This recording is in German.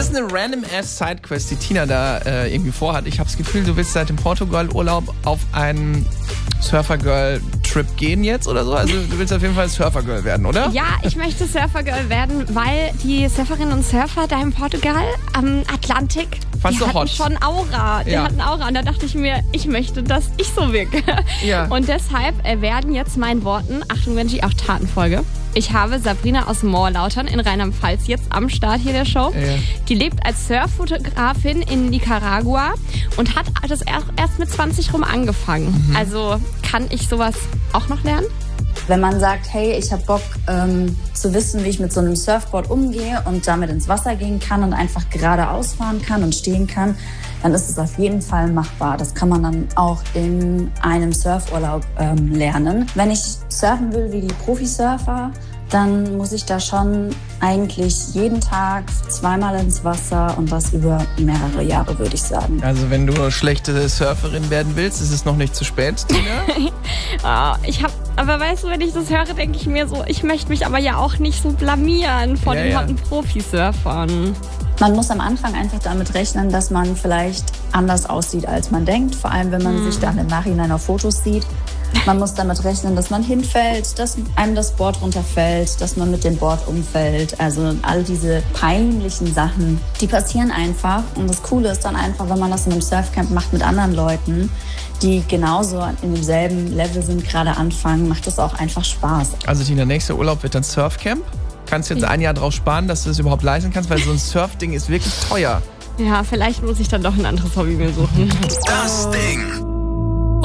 ist eine random-ass-Sidequest, die Tina da irgendwie vorhat. Ich habe das Gefühl, du willst seit dem Portugal-Urlaub auf einen Surfer-Girl-Trip gehen jetzt oder so? Also du willst auf jeden Fall Surfer-Girl werden, oder? Ja, ich möchte Surfer-Girl werden, weil die Surferinnen und Surfer da in Portugal am Atlantik, Fandst die du hatten hot? schon Aura. Die hatten Aura. Und da dachte ich mir, ich möchte, dass ich so wirke. Ja. Und deshalb werden jetzt meinen Worten, Achtung, wenn ich auch Taten folge. Ich habe Sabrina aus Moorlautern in Rheinland-Pfalz jetzt am Start hier der Show. Ja. Die lebt als Surffotografin in Nicaragua und hat das erst mit 20 rum angefangen. Also kann ich sowas auch noch lernen? Wenn man sagt, hey, ich habe Bock zu wissen, wie ich mit so einem Surfboard umgehe und damit ins Wasser gehen kann und einfach geradeaus fahren kann und stehen kann, dann ist es auf jeden Fall machbar. Das kann man dann auch in einem Surfurlaub lernen. Wenn ich surfen will wie die Profisurfer, dann muss ich da schon eigentlich jeden Tag zweimal ins Wasser und das über mehrere Jahre, würde ich sagen. Also wenn du schlechte Surferin werden willst, ist es noch nicht zu spät, Tina? Aber weißt du, wenn ich das höre, denke ich mir so, ich möchte mich aber ja auch nicht so blamieren vor den hotten Profisurfern. Man muss am Anfang einfach damit rechnen, dass man vielleicht anders aussieht, als man denkt. Vor allem, wenn man sich dann im Nachhinein auf Fotos sieht. Man muss damit rechnen, dass man hinfällt, dass einem das Board runterfällt, dass man mit dem Board umfällt. Also all diese peinlichen Sachen, die passieren einfach. Und das Coole ist dann einfach, wenn man das in einem Surfcamp macht mit anderen Leuten, die genauso in demselben Level sind, gerade anfangen, macht das auch einfach Spaß. Also Tina, nächster Urlaub wird dann Surfcamp. Kannst jetzt ein Jahr drauf sparen, dass du das überhaupt leisten kannst, weil so ein Surfding ist wirklich teuer. Ja, vielleicht muss ich dann doch ein anderes Hobby mir suchen. Das Ding.